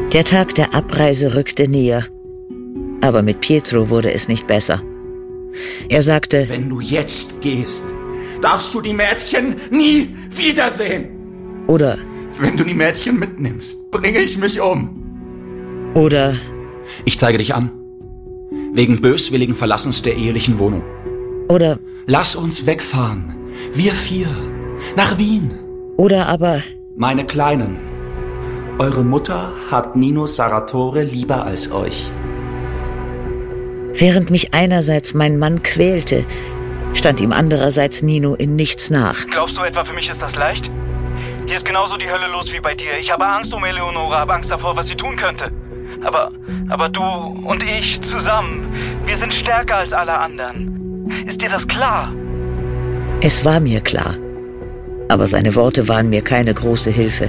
Der Tag der Abreise rückte näher. Aber mit Pietro wurde es nicht besser. Er sagte: Wenn du jetzt gehst, darfst du die Mädchen nie wiedersehen. Oder: Wenn du die Mädchen mitnimmst, bringe ich mich um. Oder: Ich zeige dich an. Wegen böswilligen Verlassens der ehelichen Wohnung. Oder: Lass uns wegfahren. Wir 4. Nach Wien. Oder aber: Meine Kleinen, eure Mutter hat Nino Sarratore lieber als euch. Während mich einerseits mein Mann quälte, stand ihm andererseits Nino in nichts nach. Glaubst du etwa, für mich ist das leicht? Hier ist genauso die Hölle los wie bei dir. Ich habe Angst um Eleonora, habe Angst davor, was sie tun könnte. Aber du und ich zusammen, wir sind stärker als alle anderen. Ist dir das klar? Es war mir klar, aber seine Worte waren mir keine große Hilfe.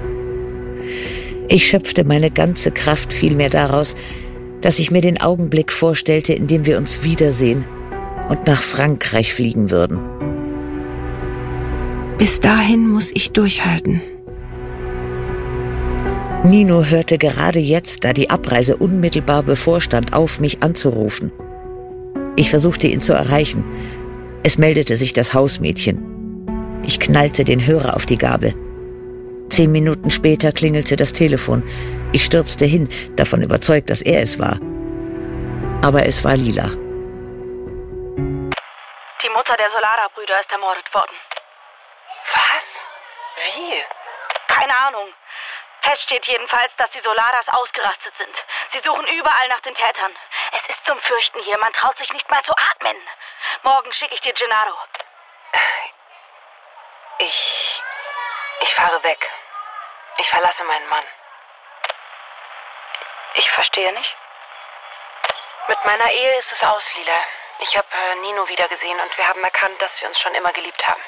Ich schöpfte meine ganze Kraft vielmehr daraus, dass ich mir den Augenblick vorstellte, in dem wir uns wiedersehen und nach Frankreich fliegen würden. Bis dahin muss ich durchhalten. Nino hörte gerade jetzt, da die Abreise unmittelbar bevorstand, auf, mich anzurufen. Ich versuchte ihn zu erreichen. Es meldete sich das Hausmädchen. Ich knallte den Hörer auf die Gabel. 10 Minuten später klingelte das Telefon. Ich stürzte hin, davon überzeugt, dass er es war. Aber es war Lila. Die Mutter der Solara-Brüder ist ermordet worden. Was? Wie? Keine Ahnung. Fest steht jedenfalls, dass die Solaras ausgerastet sind. Sie suchen überall nach den Tätern. Es ist zum Fürchten hier. Man traut sich nicht mal zu atmen. Morgen schicke ich dir Gennaro. Ich fahre weg. Ich verlasse meinen Mann. Ich verstehe nicht. Mit meiner Ehe ist es aus, Lila. Ich habe Nino wiedergesehen und wir haben erkannt, dass wir uns schon immer geliebt haben.